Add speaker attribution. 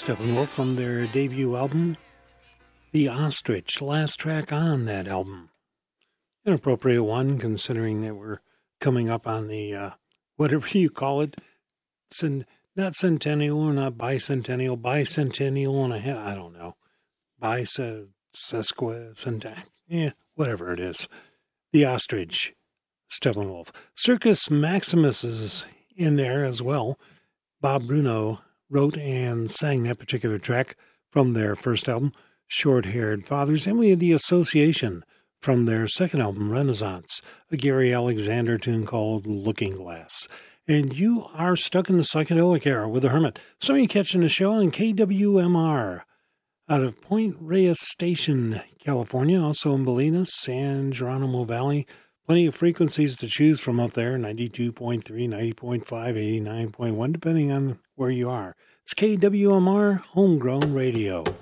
Speaker 1: Steppenwolf from their debut album, The Ostrich, last track on that album. An appropriate one, considering that we're coming up on the, whatever you call it, not centennial or not bicentennial and a half, I don't know, sesquicentennial, whatever it is. The Ostrich, Steppenwolf. Circus Maximus is in there as well. Bob Bruno wrote and sang that particular track from their first album, Short-Haired Fathers, and we had The Association from their second album, Renaissance, a Gary Alexander tune called Looking Glass. And you are stuck in the psychedelic era with The Hermit. Some of you catching the show on KWMR out of Point Reyes Station, California, also in Bolinas, San Geronimo Valley. Plenty of frequencies to choose from up there, 92.3, 90.5, 89.1, depending on where you are. It's KWMR Homegrown Radio.